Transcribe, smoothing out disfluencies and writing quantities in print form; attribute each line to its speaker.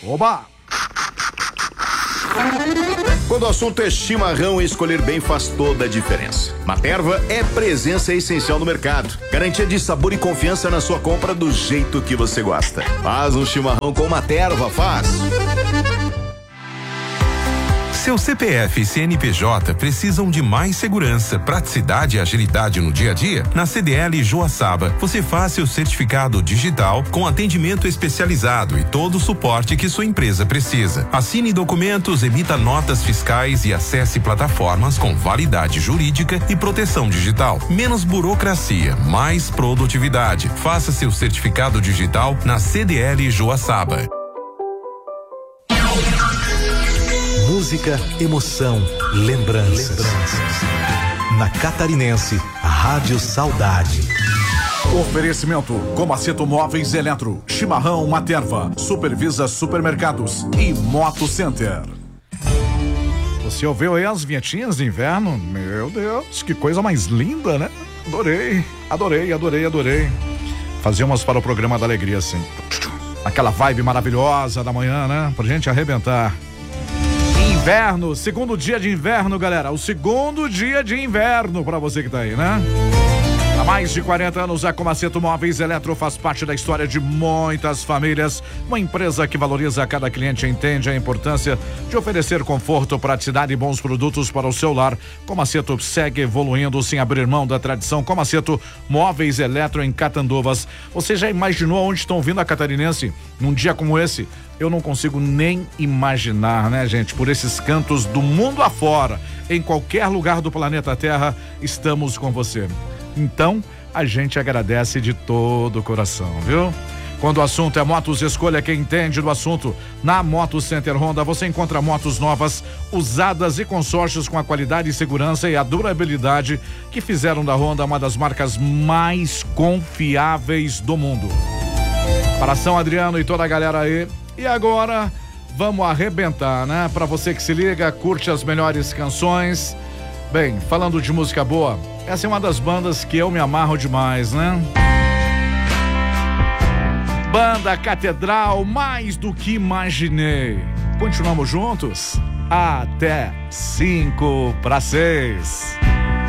Speaker 1: Oba!
Speaker 2: Quando o assunto é chimarrão, escolher bem faz toda a diferença. Materva é presença essencial no mercado. Garantia de sabor e confiança na sua compra do jeito que você gosta. Faz um chimarrão com Materva, faz.
Speaker 3: Seu CPF e CNPJ precisam de mais segurança, praticidade e agilidade no dia a dia? Na CDL Joaçaba, você faz seu certificado digital com atendimento especializado e todo o suporte que sua empresa precisa. Assine documentos, emita notas fiscais e acesse plataformas com validade jurídica e proteção digital. Menos burocracia, mais produtividade. Faça seu certificado digital na CDL Joaçaba.
Speaker 4: Música, emoção, lembranças. Na Catarinense, a Rádio Saudade.
Speaker 1: Oferecimento: Comaceto Móveis Eletro, Chimarrão Materva, Supervisa Supermercados e Moto Center. Você ouviu aí as vinhetinhas de inverno? Meu Deus, que coisa mais linda, né? Adorei. Fazer umas para o programa da alegria, assim. Aquela vibe maravilhosa da manhã, né? Pra gente arrebentar. Inverno, segundo dia de inverno, galera. O segundo dia de inverno pra você que tá aí, né? Há mais de 40 anos, a Comaceto Móveis Eletro faz parte da história de muitas famílias. Uma empresa que valoriza cada cliente, entende a importância de oferecer conforto, praticidade e bons produtos para o seu lar. Comaceto segue evoluindo sem abrir mão da tradição. Comaceto Móveis Eletro em Catanduvas. Você já imaginou onde estão vindo a Catarinense num dia como esse? Eu não consigo nem imaginar, né, gente? Por esses cantos do mundo afora, em qualquer lugar do planeta Terra, estamos com você. Então, a gente agradece de todo o coração, viu? Quando o assunto é motos, escolha quem entende do assunto. Na Moto Center Honda, você encontra motos novas, usadas e consórcios com a qualidade e segurança e a durabilidade que fizeram da Honda uma das marcas mais confiáveis do mundo. Para São Adriano e toda a galera aí. E agora, vamos arrebentar, né? Pra você que se liga, curte as melhores canções. Bem, falando de música boa, essa é uma das bandas que eu me amarro demais, né? Banda Catedral, mais do que imaginei. Continuamos juntos? Até 5 para 6.